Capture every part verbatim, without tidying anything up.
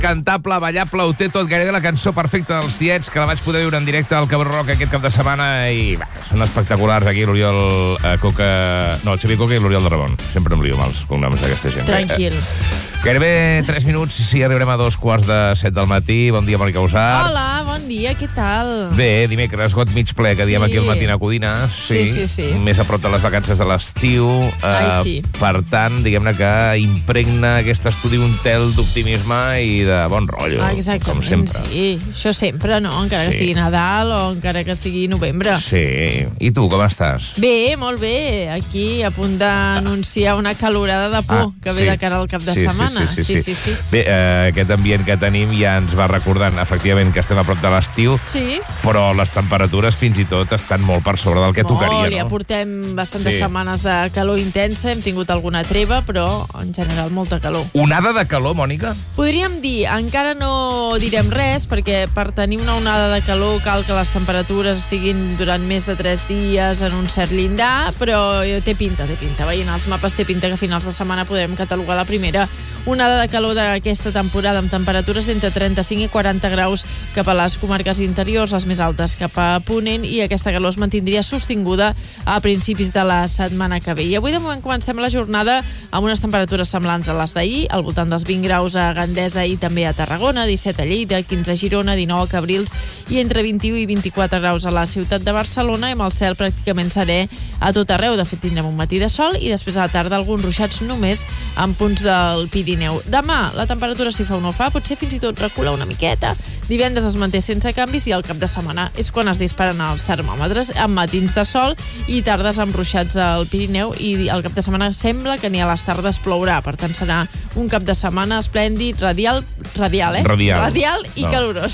cantable, ballable, ho té tot, gairebé la cançó perfecta dels Tiets, que la vaig poder viure en directe al Cabró Rock aquest cap de setmana i va, són espectaculars aquí l'Oriol eh, Coca... No, el Xavier Coca i l'Oriol de Rabon. Sempre em lio amb els cognoms d'aquesta gent. Tranquil. Eh, gairebé tres minuts i sí, arribarem a dos quarts de set del matí. Bon dia, Mònica Usart. Hola, bon dia, què tal? Bé, dimecres, got mig ple, que Sí. diem aquí al Matina Codina. Sí, sí, sí. Més a prop de les vacances de l'estiu. Eh, Ai, sí. Per tant, diguem-ne que impregna aquest estudi un tel d'optimisme i de bon rotllo, Ah, com exactament, sempre. sí. Això sempre, no? Encara Sí. que sigui Nadal o encara que sigui novembre. Sí. I tu, com estàs? Bé, molt bé. Aquí, a punt d'anunciar una calorada de por Ah, que ve sí. de cara al cap de Sí, sí, setmana. sí, sí, sí. sí, sí. Bé, eh, aquest ambient que tenim ja ens va recordant, efectivament, que estem a prop de l'estiu, Sí, però les temperatures fins i tot estan molt per sobre del que molt, tocaria, ja no? portem bastantes Sí. setmanes de calor intensa, hem tingut alguna treva, però en general molta calor. Onada de calor, Mònica? Podríem dir, encara no direm res, perquè per tenir una onada de calor cal que les temperatures estiguin durant més de tres dies en un cert llindar, però té pinta, té pinta. Veient els mapes té pinta que a finals de setmana podrem catalogar la primera onada de calor d'aquesta temporada amb temperatures d'entre trenta-cinc i quaranta graus cap a les comarques interiors, les més altes cap a Ponent, i aquesta calor es mantindria sostinguda a principis de la setmana que ve. I avui de moment comencem la jornada amb unes temperatures semblants a les d'ahir, al voltant dels vint graus a Gandesa i també a Tarragona, disset a Lleida, quinze a Girona, dinou a Cabrils i entre vint-i-u i vint-i-quatre graus a la ciutat de Barcelona, i amb el cel pràcticament serè a tot arreu. De fet, tindrem un matí de sol i després a la tarda alguns ruixats només en punts del Pirineu. Demà la temperatura, si fa o no fa, potser fins i tot recula una miqueta. Divendres es manté sense canvis i al cap de setmana és quan es disparen els termòmetres, amb matins de sol i tardes amb ruixats al Pirineu, i al cap de setmana sembla que ni a les tardes plourà. Per tant, serà un cap de setmana esplèndid, radial, radial, eh? Radial. Radial i No. calorós.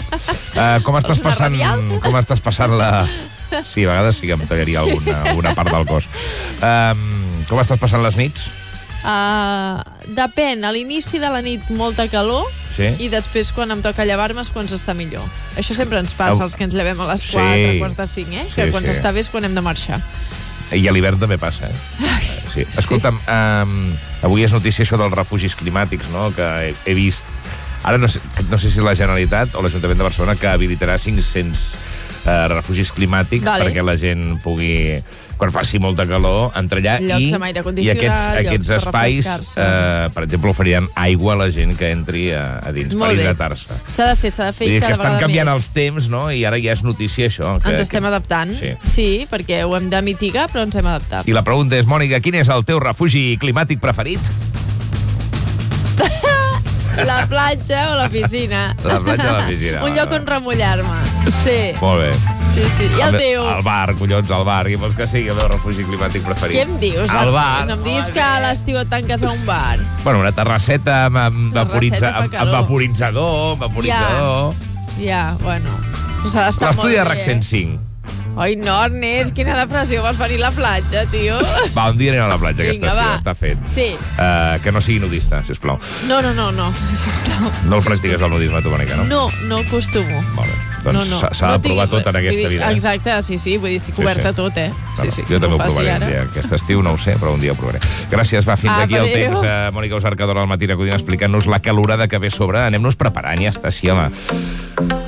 Uh, com estàs Una passant... radial? Com estàs passant la... Sí, a vegades sí que em tallaria alguna, alguna part del cos. Um, com estàs passant les nits? Uh, depèn, a l'inici de la nit molta calor, Sí. i després quan em toca llevar-me és quan s'està millor. Això sempre ens passa, Au. els que ens llevem a les Sí. quatre, quarts de cinc, eh? Que Sí, quan sí. s'està bé és quan hem de marxar. I a l'hivern també passa, eh? Sí. Escolta'm, um, avui és notícia això dels refugis climàtics, no?, que he, he vist... Ara no sé, no sé si és la Generalitat o l'Ajuntament de Barcelona que habilitarà cinc-cents uh, refugis climàtics Vale. perquè la gent pugui, quan faci molta calor, entrar allà. Llocs i, amb aire i condicionat, aquests, llocs aquests per espais, refrescar-se. uh, per exemple, oferiran aigua a la gent que entri a, a dins Molt per bé. hidratar-se. S'ha de fer, s'ha de fer Vull i dir que cada estan vegada canviant més. els temps, no?, i ara ja és notícia això. Que, Ens estem que... adaptant. Sí. Sí, perquè ho hem de mitigar, però ens hem adaptat. I la pregunta és, Mònica, quin és el teu refugi climàtic preferit? La platja o la piscina. La platja o la piscina. Un lloc on remullar-me. Sí, Molt bé. sí, sí. I el teu? Al bar, collons, al bar. Qui vols que sigui el meu refugi climàtic preferit? Què em dius? Al bar. No em diguis Home, que a l'estiu et tanques a un bar. Bueno, una terrasseta amb, amb, vaporitza, Terrasseta fa amb, amb calor. vaporitzador, amb vaporitzador. Ja, bueno. S'ha d'estar molt L'estudi bé. de RAC cent cinc. Ai, no, Ernest, quina depressió. Vols venir a la platja, tio? Va, un dia anem a la platja, aquest Vinga, estiu, va. està fet. Sí. Uh, que no sigui nudista, sisplau. No, no, no, no. Sisplau. No el practiques el nudisme, tu, Mònica, no? No, no acostumo. Molt bé. Doncs no, no. s'ha no de provar tinc- tot en aquesta vull dir, vida. Eh? Exacte, sí, sí. Vull dir, estic oberta a tot, eh? Bueno, Sí, sí. jo també ho faci provaré ara. un dia. Aquest estiu no ho sé, però un dia ho provaré. Gràcies, va, fins Apa, aquí el adéu. temps. Uh, Mònica Usart, que dona al Matina Codina explicant-nos la calorada que ve sobre. Anem-nos preparant, ja està així, home.